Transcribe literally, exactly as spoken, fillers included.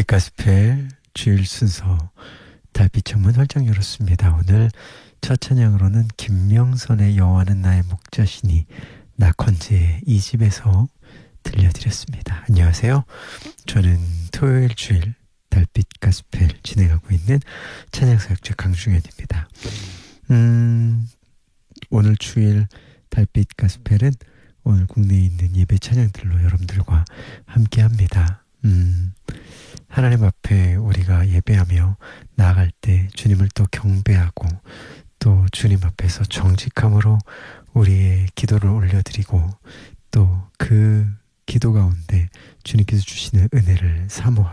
가스펠 주일 순서 달빛 창문 활짝 열었습니다. 오늘 첫 찬양으로는 김명선의 여호와는 나의 목자시니 나 건지의 이 집에서 들려드렸습니다. 안녕하세요. 저는 토요일 주일 달빛 가스펠 진행하고 있는 찬양사역자 강중현입니다. 음, 오늘 주일 달빛 가스펠은 오늘 국내에 있는 예배 찬양들로 여러분들과 함께합니다. 음, 하나님 앞에 우리가 예배하며 나아갈 때 주님을 또 경배하고 또 주님 앞에서 정직함으로 우리의 기도를 올려드리고 또 그 기도 가운데 주님께서 주시는 은혜를 사모하고